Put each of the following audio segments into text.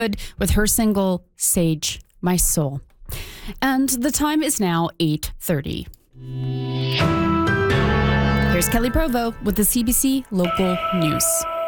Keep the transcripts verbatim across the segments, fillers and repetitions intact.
with her single, Sage My Soul. And the time is now eight thirty. Here's Kelly Provo with the C B C Local News.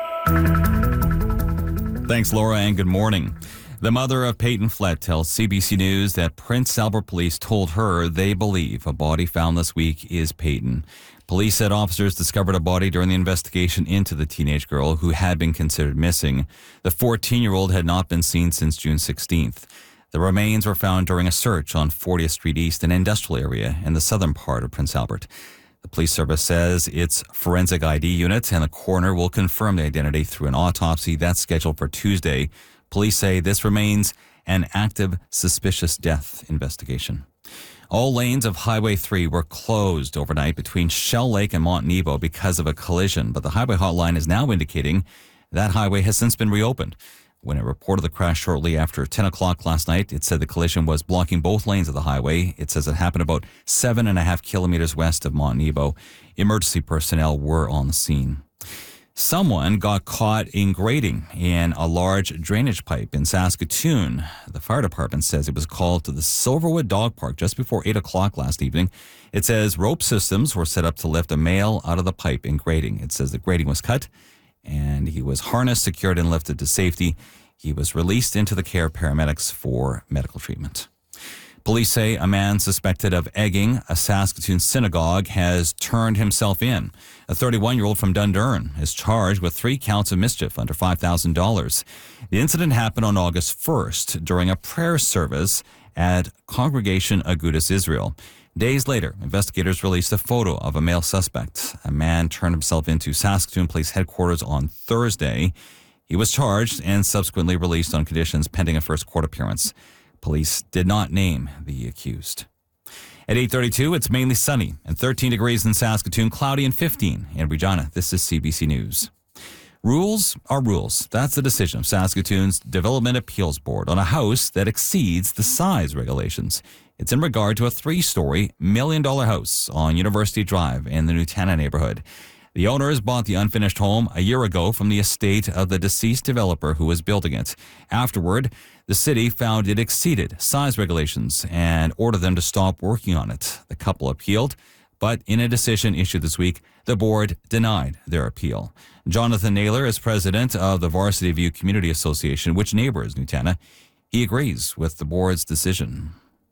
Thanks, Laura, and good morning. The mother of Peyton Flett tells C B C News that Prince Albert Police told her they believe a body found this week is Peyton. Police said officers discovered a body during the investigation into the teenage girl who had been considered missing. The fourteen-year-old had not been seen since June sixteenth. The remains were found during a search on fortieth Street East, an industrial area in the southern part of Prince Albert. The police service says its forensic I D unit and the coroner will confirm the identity through an autopsy that's scheduled for Tuesday. Police say this remains an active suspicious death investigation. All lanes of Highway three were closed overnight between Shell Lake and Mont Nebo because of a collision, but the highway hotline is now indicating that highway has since been reopened. When it reported the crash shortly after ten o'clock last night, it said the collision was blocking both lanes of the highway. It says it happened about seven and a half kilometers west of Mont Nebo. Emergency personnel were on the scene. Someone got caught ingrading in a large drainage pipe in Saskatoon. The fire department says it was called to the Silverwood Dog Park just before eight o'clock last evening. It says rope systems were set up to lift a male out of the pipe ingrading. It says the grating was cut and he was harnessed, secured, and lifted to safety. He was released into the care of paramedics for medical treatment. Police say a man suspected of egging a Saskatoon synagogue has turned himself in. A thirty-one-year-old from Dundurn is charged with three counts of mischief under five thousand dollars. The incident happened on August first during a prayer service at Congregation Agudas Israel. Days later, investigators released a photo of a male suspect. A man turned himself into Saskatoon Police Headquarters on Thursday. He was charged and subsequently released on conditions pending a first court appearance. Police did not name the accused. At eight thirty-two, it's mainly sunny and thirteen degrees in Saskatoon, cloudy and fifteen in Regina. This is C B C News. Rules are rules. That's the decision of Saskatoon's Development Appeals Board on a house that exceeds the size regulations. It's in regard to a three-story, million-dollar house on University Drive in the Nutana neighborhood. The owners bought the unfinished home a year ago from the estate of the deceased developer who was building it. Afterward, the city found it exceeded size regulations and ordered them to stop working on it. The couple appealed, but in a decision issued this week, the board denied their appeal. Jonathan Naylor is president of the Varsity View Community Association, which neighbors Nutana. He agrees with the board's decision.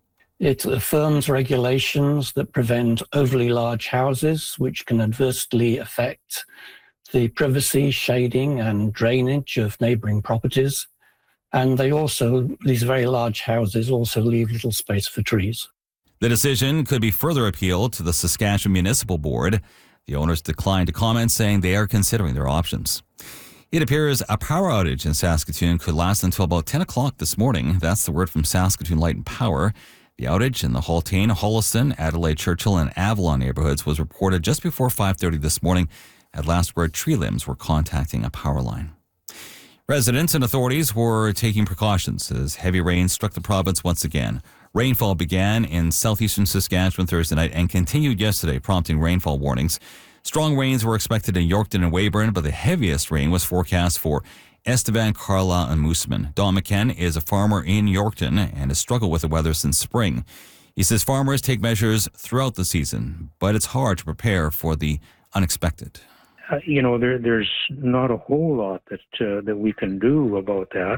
It affirms regulations that prevent overly large houses, which can adversely affect the privacy, shading, and drainage of neighboring properties. And they also, these very large houses also leave little space for trees. The decision could be further appealed to the Saskatchewan Municipal Board. The owners declined to comment, saying they are considering their options. It appears a power outage in Saskatoon could last until about ten o'clock this morning. That's the word from Saskatoon Light and Power. The outage in the Haltane, Holliston, Adelaide, Churchill, and Avalon neighborhoods was reported just before five thirty this morning. At last word, tree limbs were contacting a power line. Residents and authorities were taking precautions as heavy rain struck the province once again. Rainfall began in southeastern Saskatchewan Thursday night and continued yesterday, prompting rainfall warnings. Strong rains were expected in Yorkton and Weyburn, but the heaviest rain was forecast for Estevan, Carlisle, and Moosomin. Don McKen is a farmer in Yorkton and has struggled with the weather since spring. He says farmers take measures throughout the season, but it's hard to prepare for the unexpected. Uh, you know, there, there's not a whole lot that uh, that we can do about that,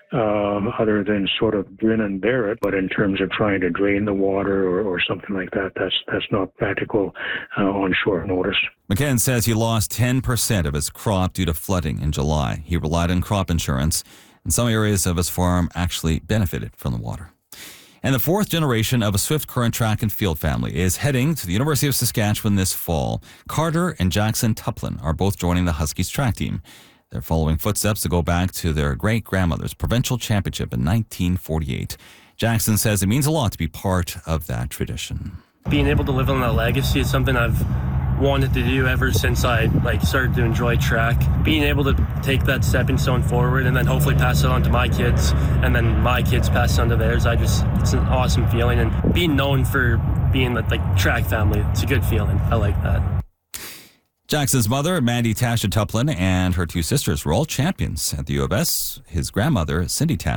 um, other than sort of grin and bear it. But in terms of trying to drain the water or, or something like that, that's that's not practical uh, on short notice. McKen says he lost ten percent of his crop due to flooding in July. He relied on crop insurance, and some areas of his farm actually benefited from the water. And the fourth generation of a Swift Current track and field family is heading to the University of Saskatchewan this fall. Carter and Jackson Tuplin are both joining the Huskies track team. They're following footsteps to go back to their great-grandmother's provincial championship in nineteen forty-eight. Jackson says it means a lot to be part of that tradition. Being able to live on that legacy is something I've wanted to do ever since I like started to enjoy track. Being able to take that stepping stone forward and then hopefully pass it on to my kids and then my kids pass it on to theirs, I just, it's an awesome feeling. And being known for being the like track family, it's a good feeling. I like that. Jackson's mother, Mandy Tasha Tuplin, and her two sisters were all champions at the U of S. His grandmother, Cindy Tasha,